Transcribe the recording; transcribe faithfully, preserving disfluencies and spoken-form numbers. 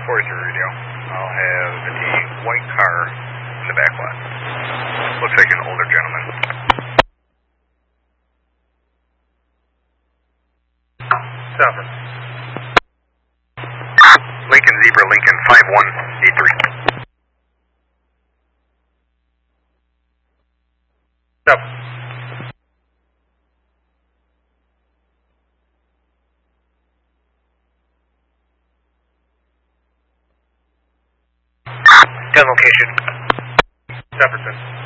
forty-three radio. I'll have the white car in the back lot. Looks like an older gentleman. Stopper. Lincoln Zebra, Lincoln five one eight three. Stopper. Gun location. Jefferson.